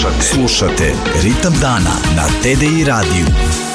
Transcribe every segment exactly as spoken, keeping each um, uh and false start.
Slušate. Slušate Ritam dana na T D I radiju.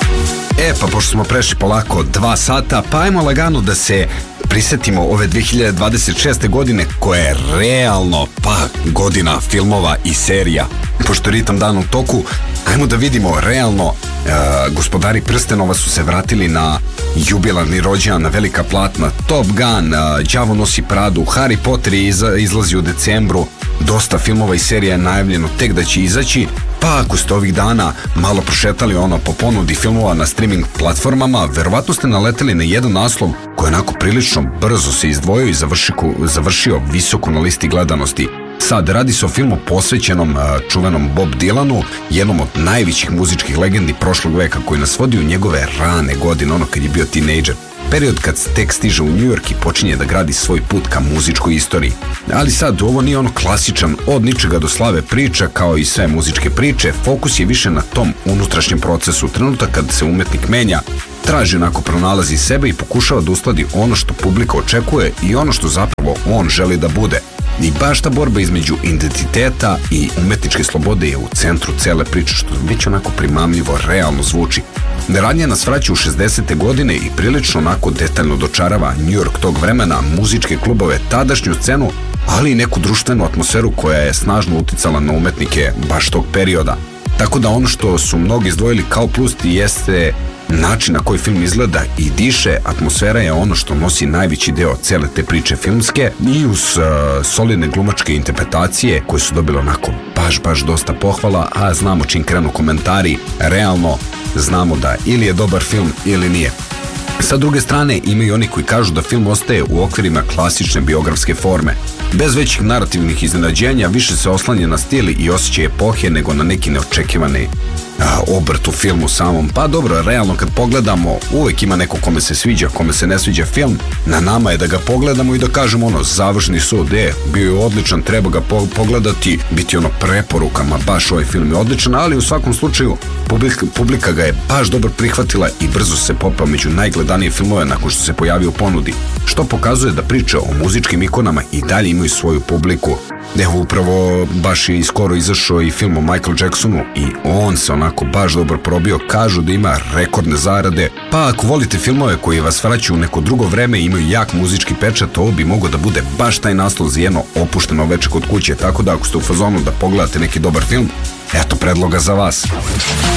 E, pa pošto smo prešli polako dva sata, pa ajmo lagano da se prisetimo ove dve hiljade dvadeset šeste godine, koja je realno, pa, godina filmova i serija. Pošto Ritam dan u toku, ajmo da vidimo realno, e, Gospodari prstenova su se vratili na jubilarni rođendan, na velika platna. Top Gun, e, Đavo nosi Pradu, Harry Potter izla, izlazi u decembru, dosta filmova i serija je najavljeno tek da će izaći. Pa ako ste ovih dana malo prošetali ono po ponudi filmova na streaming platformama, verovatno ste naleteli na jedan naslov koji onako prilično brzo se izdvojio i završio, završio visoko na listi gledanosti. Sad, radi se o filmu posvećenom uh, čuvenom Bob Dylanu, jednom od najvećih muzičkih legendi prošlog veka, koji nas vodi u njegove rane godine, ono kad je bio tinejdžer. Period kad tek stiže u New York i počinje da gradi svoj put ka muzičkoj istoriji. Ali sad, ovo nije ono klasičan od ničega do slave priča, kao i sve muzičke priče, fokus je više na tom unutrašnjem procesu, trenutak kad se umetnik menja, traži onako, pronalazi sebe i pokušava da uskladi ono što publika očekuje i ono što zapravo on želi da bude. I baš ta borba između identiteta i umetničke slobode je u centru cele priče, što već onako primamljivo realno zvuči. Radnja nas vraća u šezdesete godine i prilično onako detaljno dočarava New York tog vremena, muzičke klubove, tadašnju scenu, ali i neku društvenu atmosferu koja je snažno uticala na umetnike baš tog perioda. Tako da ono što su mnogi izdvojili kao plus jeste način na koji film izgleda i diše. Atmosfera je ono što nosi najveći deo cele te priče filmske, i uz uh, solidne glumačke interpretacije koje su dobile onako baš, baš dosta pohvala, a znamo čim krenu komentari, realno znamo da ili je dobar film ili nije. Sa druge strane, imaju oni koji kažu da film ostaje u okvirima klasične biografske forme. Bez većih narativnih iznenađenja, više se oslanja na stil i osjećaj epohe nego na neki neočekivani a, obrt u filmu samom. Pa dobro, realno kad pogledamo, uvek ima neko kome se sviđa, kome se ne sviđa film. Na nama je da ga pogledamo i da kažemo ono, završni sud, e, bio je odličan, treba ga po- pogledati, biti ono preporukama, baš ovaj film je odličan, ali u svakom slučaju publika, publika ga je baš dobro prihvatila i brzo se popao među najgledanije filmove nakon što se pojavio u ponudi, što pokazuje da priče o muzičkim ikonama i dalje imaju svoju publiku. Evo, upravo baš je i skoro izašao i film o Michael Jacksonu i on se onako baš dobro probio, kažu da ima rekordne zarade. Pa ako volite filmove koji vas vraćaju u neko drugo vreme i imaju jak muzički pečat, ovo bi mogao da bude baš taj naslov za jedno opušteno veče kod kuće, tako da ako ste u fazonu da pogledate neki dobar film, eto predloga za vas.